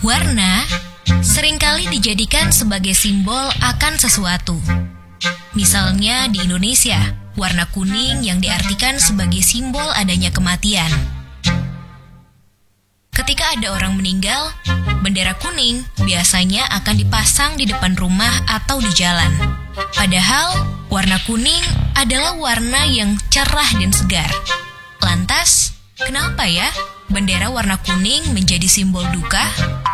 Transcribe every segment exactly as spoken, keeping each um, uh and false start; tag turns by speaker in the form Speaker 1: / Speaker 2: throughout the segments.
Speaker 1: Warna seringkali dijadikan sebagai simbol akan sesuatu. Misalnya di Indonesia, warna kuning yang diartikan sebagai simbol adanya kematian. Ketika ada orang meninggal, bendera kuning biasanya akan dipasang di depan rumah atau di jalan. Padahal, warna kuning adalah warna yang cerah dan segar. Lantas, kenapa ya bendera warna kuning menjadi simbol duka?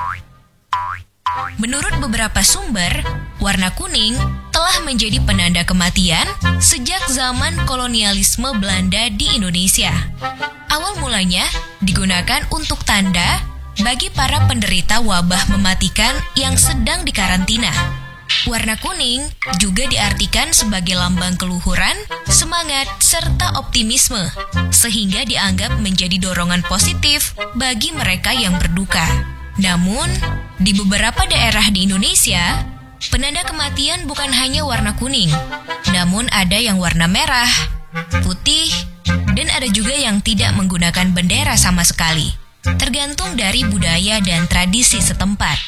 Speaker 1: Menurut beberapa sumber, warna kuning telah menjadi penanda kematian sejak zaman kolonialisme Belanda di Indonesia. Awal mulanya digunakan untuk tanda bagi para penderita wabah mematikan yang sedang dikarantina. Warna kuning juga diartikan sebagai lambang keluhuran, semangat, serta optimisme, sehingga dianggap menjadi dorongan positif bagi mereka yang berduka. Namun, di beberapa daerah di Indonesia, penanda kematian bukan hanya warna kuning, namun ada yang warna merah, putih, dan ada juga yang tidak menggunakan bendera sama sekali, tergantung dari budaya dan tradisi setempat.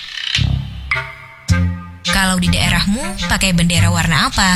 Speaker 1: Kalau di daerahmu, pakai bendera warna apa?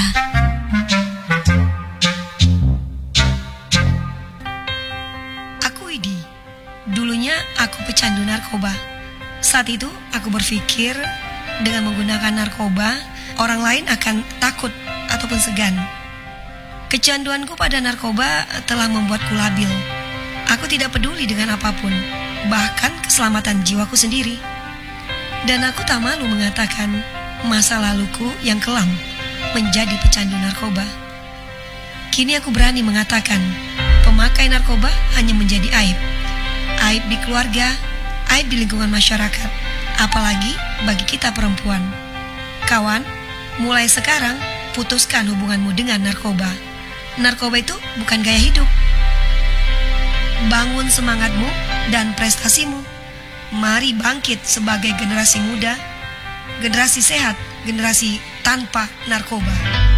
Speaker 2: Aku Widi. Dulunya aku pecandu narkoba. Saat itu aku berpikir dengan menggunakan narkoba, orang lain akan takut ataupun segan. Kecanduanku pada narkoba telah membuatku labil. Aku tidak peduli dengan apapun, bahkan keselamatan jiwaku sendiri. Dan aku tak malu mengatakan masa laluku yang kelam menjadi pecandu narkoba. Kini aku berani mengatakan pemakai narkoba hanya menjadi aib. Aib di keluarga, aib di lingkungan masyarakat, apalagi bagi kita perempuan. Kawan, mulai sekarang putuskan hubunganmu dengan narkoba. Narkoba itu bukan gaya hidup. Bangun semangatmu dan prestasimu. Mari bangkit sebagai generasi muda, generasi sehat, generasi tanpa narkoba.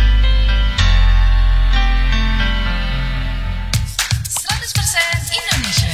Speaker 1: seratus persen Indonesia.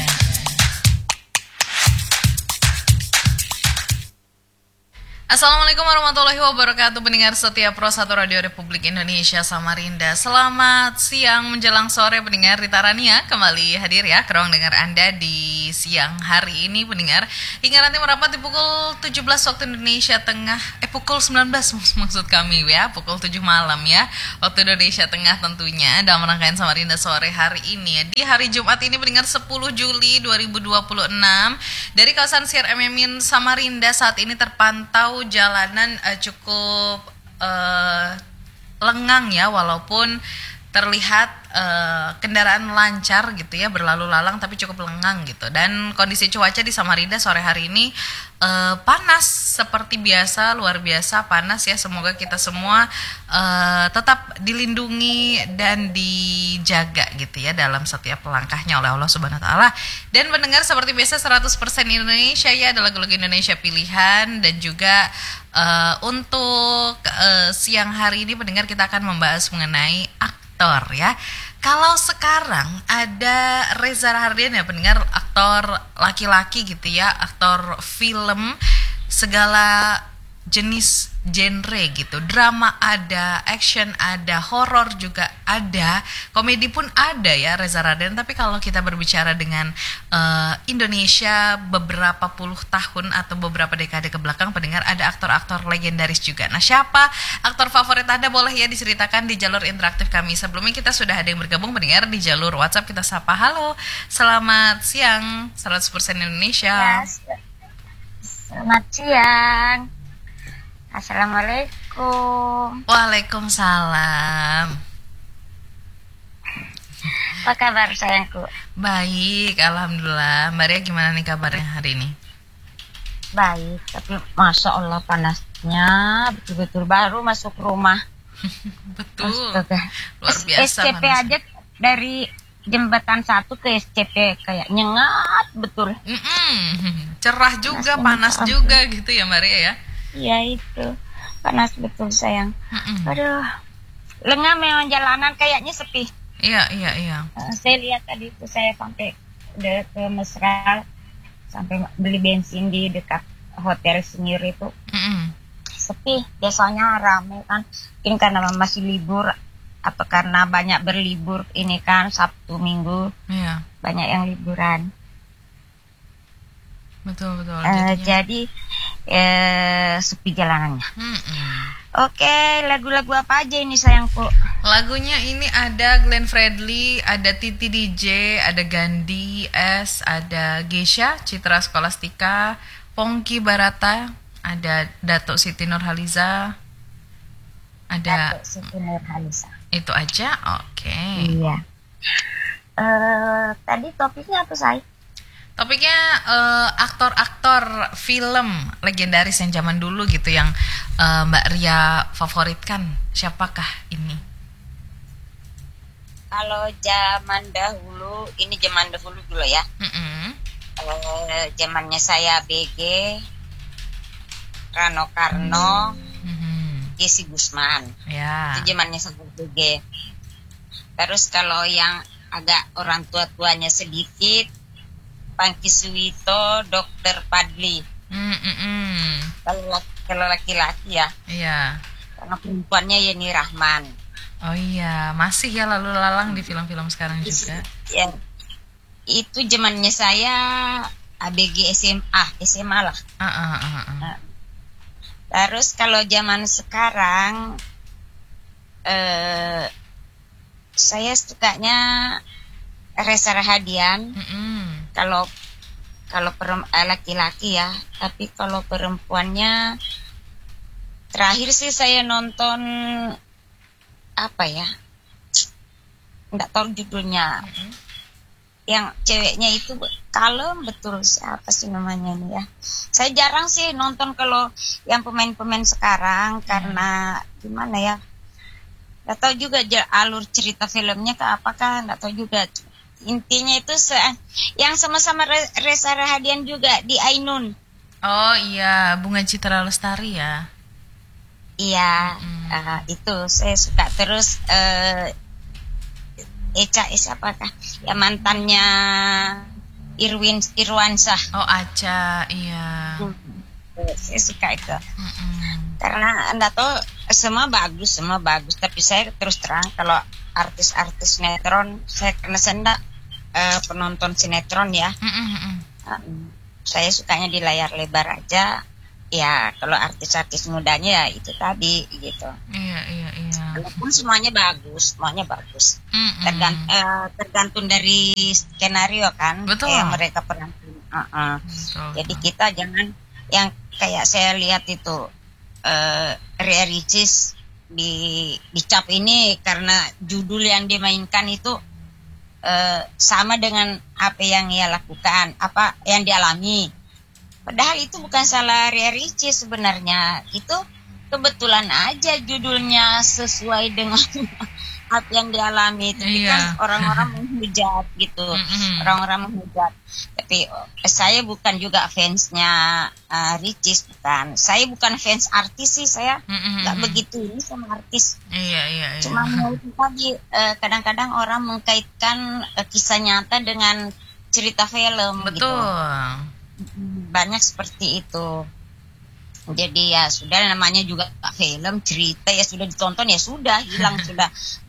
Speaker 3: Assalamualaikum warahmatullahi wabarakatuh. Pendengar setia Pro satu Radio Republik Indonesia Samarinda, selamat siang menjelang sore. Pendengar, Rita Rania kembali hadir ya ke ruang dengar Anda di siang hari ini. Pendengar, hingga nanti merapat di pukul tujuh belas waktu Indonesia Tengah, eh pukul sembilan belas maksud kami ya, pukul tujuh malam ya waktu Indonesia Tengah tentunya, dalam rangkaian Samarinda sore hari ini. Di hari Jumat ini, pendengar, sepuluh Juli dua ribu dua puluh enam, dari kawasan Siar Ememin Samarinda saat ini terpantau jalanan uh, cukup uh, lengang ya, walaupun terlihat uh, kendaraan lancar gitu ya, berlalu lalang tapi cukup lengang gitu. Dan kondisi cuaca di Samarinda sore hari ini uh, panas seperti biasa, luar biasa panas ya. Semoga kita semua uh, tetap dilindungi dan dijaga gitu ya dalam setiap langkahnya oleh Allah Subhanahu wa taala. Dan mendengar seperti biasa seratus persen Indonesia ya, adalah lagu-lagu Indonesia pilihan. Dan juga uh, untuk uh, siang hari ini, pendengar, kita akan membahas mengenai aktor ya. Kalau sekarang ada Reza Rahardian ya, pendengar, aktor laki-laki gitu ya, aktor film segala jenis genre gitu. Drama ada, action ada, horor juga ada, komedi pun ada ya Reza Rahardian. Tapi kalau kita berbicara dengan uh, Indonesia beberapa puluh tahun atau beberapa dekade ke belakang, pendengar, ada aktor-aktor legendaris juga. Nah, siapa aktor favorit Anda? Boleh ya diceritakan di jalur interaktif kami. Sebelumnya kita sudah ada yang bergabung, pendengar, di jalur WhatsApp. Kita sapa. Halo, selamat siang seratus persen Indonesia.
Speaker 4: Yes. Selamat siang. Assalamualaikum.
Speaker 3: Waalaikumsalam.
Speaker 4: Apa kabar sayangku?
Speaker 3: Baik, alhamdulillah. Mbak Ria, gimana nih kabarnya hari ini?
Speaker 4: Baik, tapi Masya Allah panasnya betul-betul, baru masuk rumah.
Speaker 3: Betul.
Speaker 4: Astaga.
Speaker 3: Luar biasa.
Speaker 4: S C P
Speaker 3: panasnya.
Speaker 4: aja dari jembatan satu ke S C P kayak nyengat betul.
Speaker 3: Mm-mm. Cerah juga,
Speaker 4: Panas
Speaker 3: panas juga gitu ya Mbak Ria ya?
Speaker 4: Iya itu, panas betul sayang.
Speaker 3: Mm-mm.
Speaker 4: Aduh, lengang memang jalanan kayaknya sepi.
Speaker 3: Iya, iya, iya.
Speaker 4: Uh, saya lihat tadi itu, saya sampai udah ke Mesra, sampai beli bensin di dekat hotel sendiri itu
Speaker 3: Mm-mm.
Speaker 4: sepi. Biasanya rame kan. Ini karena masih libur, apa karena banyak berlibur ini kan Sabtu Minggu
Speaker 3: Iya,
Speaker 4: banyak yang liburan.
Speaker 3: betul betul.
Speaker 4: Eh,
Speaker 3: Jadinya-
Speaker 4: jadi eh, sepi jalanannya.
Speaker 3: Mm-mm.
Speaker 4: Oke, lagu-lagu apa aja ini sayangku?
Speaker 3: Lagunya ini ada Glenn Fredly, ada Titi D J, ada Gandhi S, ada Geisha, Citra Skolastika, Pongki Barata, ada Datuk Siti Nurhaliza, ada
Speaker 4: Datuk Siti Nurhaliza.
Speaker 3: itu aja. Oke.
Speaker 4: Iya. Eh, tadi topiknya apa say?
Speaker 3: Topiknya eh, aktor-aktor film legendaris yang zaman dulu gitu yang eh, Mbak Ria favoritkan. Siapakah ini?
Speaker 4: Kalau zaman dahulu, ini zaman dahulu dulu ya.
Speaker 3: Mm-mm.
Speaker 4: Eh, zamannya saya B G, Rano Karno,
Speaker 3: Mhm.
Speaker 4: Jesse Gusman.
Speaker 3: Ya.
Speaker 4: Itu zamannya saya B G. Terus kalau yang agak orang tua-tuanya sedikit, Pangki Suwito, Dokter Padli.
Speaker 3: Mm-mm.
Speaker 4: Kalau laki- kalau laki-laki ya,
Speaker 3: Iya.
Speaker 4: karena perempuannya Yeni Rahman.
Speaker 3: Oh iya, masih ya lalu lalang di film-film sekarang juga.
Speaker 4: Ya, itu zamannya saya A B G S M A, S M A lah.
Speaker 3: Ah, ah, ah, ah.
Speaker 4: Terus kalau zaman sekarang, eh, saya sukanya Reza Rahadian.
Speaker 3: Mm-mm.
Speaker 4: Kalau kalau perem- eh, laki-laki ya, tapi kalau perempuannya terakhir sih saya nonton apa ya? Nggak tahu judulnya. Yang ceweknya itu kalem betul, siapa sih namanya nih ya? Saya jarang sih nonton kalau yang pemain-pemain sekarang karena gimana ya? Nggak tahu juga ja- alur cerita filmnya ke apakah, nggak tahu juga. Intinya itu se- yang sama-sama Re- Reza Rahadian juga di Ainun.
Speaker 3: Oh iya, Bunga Citra Lestari ya.
Speaker 4: Iya,
Speaker 3: Mm.
Speaker 4: eh, itu saya suka. Terus eh, Eca Es apakah? Ya mantannya Irwin Irwansyah.
Speaker 3: Oh Aca, iya.
Speaker 4: Eh, Saya suka itu.
Speaker 3: Mm-mm.
Speaker 4: Karena anda tahu semua bagus, semua bagus. Tapi saya terus terang kalau artis-artis sinetron, saya karena saya enggak eh, penonton sinetron ya.
Speaker 3: Mm-mm.
Speaker 4: Um, saya sukanya di layar lebar aja. Ya kalau artis-artis mudanya ya itu tadi gitu.
Speaker 3: Iya iya iya.
Speaker 4: Walaupun semuanya bagus, semuanya bagus.
Speaker 3: Mm-mm.
Speaker 4: Tergant- eh, tergantung dari skenario kan.
Speaker 3: Betul.
Speaker 4: Yang mereka perankan. Uh-uh.
Speaker 3: Betul.
Speaker 4: Jadi kita jangan yang kayak saya lihat itu eh Ria Ricis di dicap ini karena judul yang dimainkan itu eh, sama dengan apa yang ia lakukan, apa yang dialami. Padahal itu bukan salah Ria Ricis sebenarnya. Itu kebetulan aja judulnya sesuai dengan apa yang dialami. Tapi
Speaker 3: Iya.
Speaker 4: kan orang-orang menghujat gitu.
Speaker 3: Mm-mm.
Speaker 4: Orang-orang menghujat. Tapi eh, saya bukan juga fansnya uh, Ricis, bukan. Saya bukan fans artis sih, saya
Speaker 3: Mm-mm.
Speaker 4: nggak begitu ini sama artis.
Speaker 3: Iya iya iya.
Speaker 4: Cuma itu tadi eh, kadang-kadang orang mengkaitkan eh, kisah nyata dengan cerita film
Speaker 3: Betul.
Speaker 4: gitu. Banyak seperti itu. Jadi ya sudah, namanya juga film cerita ya sudah ditonton ya sudah hilang sudah.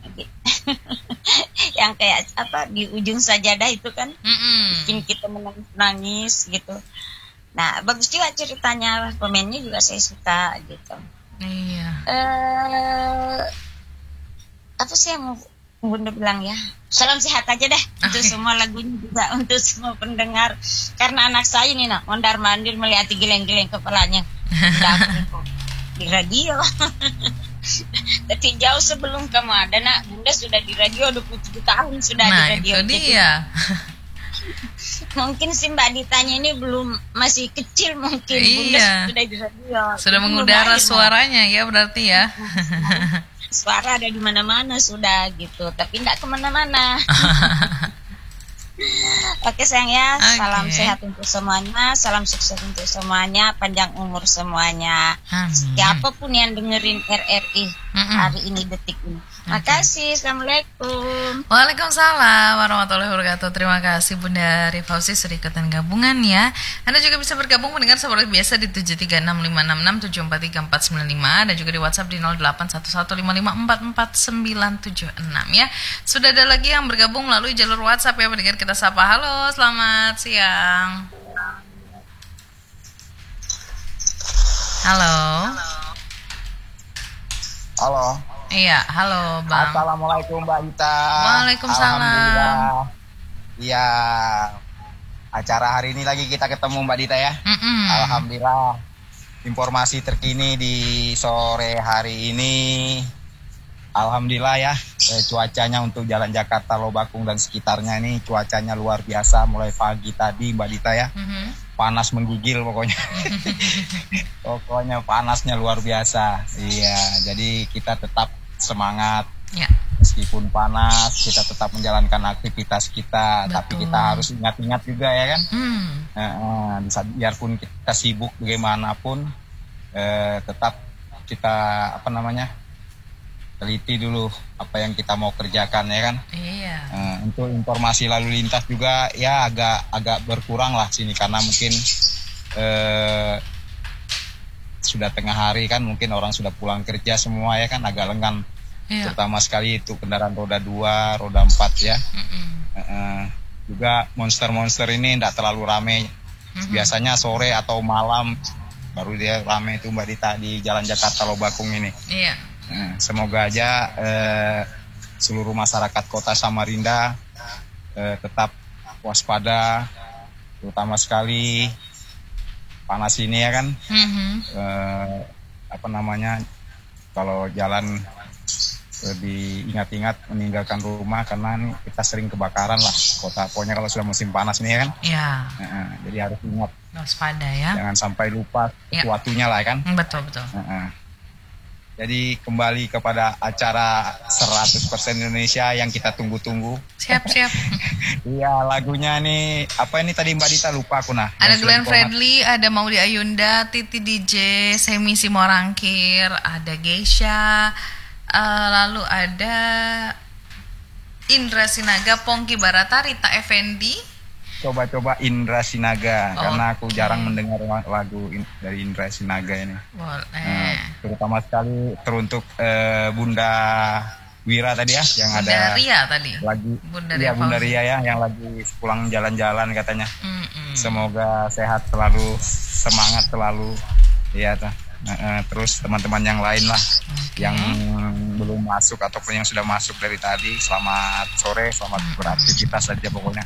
Speaker 4: Yang kayak apa di ujung sajadah itu kan
Speaker 3: Mm-mm.
Speaker 4: bikin kita menangis gitu. Nah bagus juga ceritanya, pemainnya juga saya suka gitu.
Speaker 3: Iya.
Speaker 4: Eh apa sih yang mau Bunda bilang ya? Salam sehat aja deh untuk
Speaker 3: Oke.
Speaker 4: semua lagunya juga untuk semua pendengar. Karena anak saya ini nak mondar mandir melihati geleng-geleng kepalanya. Dapur di radio. Tapi jauh sebelum kamu ada nak, Bunda sudah di radio dua puluh tujuh tahun sudah
Speaker 3: Nah
Speaker 4: di radio.
Speaker 3: itu
Speaker 4: Jadi,
Speaker 3: dia.
Speaker 4: mungkin si Mbak ditanya ini belum, masih kecil mungkin. Bunda
Speaker 3: Iya.
Speaker 4: sudah di radio.
Speaker 3: Sudah
Speaker 4: Belum
Speaker 3: mengudara
Speaker 4: lahir, Mbak.
Speaker 3: suaranya ya berarti ya.
Speaker 4: Suara ada di mana-mana sudah gitu, tapi tidak kemana-mana. Oke sayang ya,
Speaker 3: Oke.
Speaker 4: salam sehat untuk semuanya, salam sukses untuk semuanya, panjang umur semuanya.
Speaker 3: Amin.
Speaker 4: Siapapun yang dengerin R R I
Speaker 3: Mm-mm.
Speaker 4: hari ini, detik ini, Makasih, Assalamualaikum.
Speaker 3: Waalaikumsalam warahmatullahi wabarakatuh. Terima kasih Bunda Rifauzi sudah ikutan gabungan ya. Anda juga bisa bergabung mendengar seperti biasa di tujuh tiga enam lima enam enam tujuh empat tiga empat sembilan lima dan juga di WhatsApp di nol delapan satu satu lima lima empat empat sembilan tujuh enam ya. Sudah ada lagi yang bergabung melalui jalur WhatsApp ya, pendengar kita sapa. Halo, selamat siang. Halo.
Speaker 5: Halo.
Speaker 3: Iya, halo Bang.
Speaker 5: Assalamualaikum Mbak Dita.
Speaker 3: Waalaikumsalam.
Speaker 5: Alhamdulillah. Iya. Acara hari ini lagi kita ketemu Mbak Dita ya.
Speaker 3: Mm-mm.
Speaker 5: Alhamdulillah. Informasi terkini di sore hari ini. Alhamdulillah ya. Eh, cuacanya untuk Jalan Jakarta Lobakung dan sekitarnya ini cuacanya luar biasa mulai pagi tadi Mbak Dita ya.
Speaker 3: Mm-hmm.
Speaker 5: Panas menggigil pokoknya. Pokoknya panasnya luar biasa. Iya, jadi kita tetap semangat.
Speaker 3: Ya.
Speaker 5: Meskipun panas, kita tetap menjalankan aktivitas kita.
Speaker 3: Betul.
Speaker 5: Tapi kita harus ingat-ingat juga ya kan.
Speaker 3: Hmm.
Speaker 5: Eh, eh, biarpun kita sibuk bagaimanapun, eh, tetap kita apa namanya teliti dulu apa yang kita mau kerjakan ya kan.
Speaker 3: Iya.
Speaker 5: Uh, untuk informasi lalu lintas juga ya agak agak berkurang lah sini karena mungkin uh, sudah tengah hari kan, mungkin orang sudah pulang kerja semua ya kan, agak lengang.
Speaker 3: Iya.
Speaker 5: Terutama sekali itu kendaraan roda dua, roda empat ya. Uh, uh, juga monster-monster ini tidak terlalu ramai. Mm-hmm. Biasanya sore atau malam baru dia ramai itu Mbak Dita di Jalan Jakarta Lobakung ini.
Speaker 3: Iya.
Speaker 5: Nah, semoga aja eh, seluruh masyarakat kota Samarinda eh, tetap waspada, terutama sekali panas ini ya kan. Mm-hmm. eh, apa namanya kalau jalan lebih ingat-ingat meninggalkan rumah karena nih kita sering kebakaran lah kota. Pokoknya kalau sudah musim panas ini ya kan.
Speaker 3: Iya.
Speaker 5: Nah, jadi harus ingat
Speaker 3: waspada ya.
Speaker 5: Jangan sampai lupa
Speaker 3: ya.
Speaker 5: Sesuatunya lah kan.
Speaker 3: Betul betul.
Speaker 5: Nah, jadi kembali kepada acara seratus persen Indonesia yang kita tunggu-tunggu.
Speaker 3: Siap, siap.
Speaker 5: Iya, lagunya nih, apa ini tadi Mbak Dita lupa aku nah.
Speaker 3: Ada Glenn Fredly, ada Maudy Ayunda, Titi D J, Semi Simorangkir, ada Geisha, uh, lalu ada Indra Sinaga, Pongki Barata, Rita Effendi.
Speaker 5: Coba-coba Indra Sinaga,
Speaker 3: oh,
Speaker 5: karena aku
Speaker 3: okay.
Speaker 5: jarang mendengar lagu in, dari Indra Sinaga ini.
Speaker 3: Boleh.
Speaker 5: Nah, terutama sekali teruntuk uh, Bunda Wira tadi ya, yang
Speaker 3: Bunda
Speaker 5: ada
Speaker 3: Ria tadi.
Speaker 5: Lagi,
Speaker 3: Bunda
Speaker 5: ya,
Speaker 3: Ria,
Speaker 5: Bunda Ria ya, yang lagi pulang jalan-jalan katanya.
Speaker 3: Mm-mm.
Speaker 5: Semoga sehat selalu, semangat selalu, ya. Uh, terus teman-teman yang lain lah, okay. yang belum masuk ataupun yang sudah masuk dari tadi, selamat sore, selamat mm-hmm. beraktivitas saja pokoknya.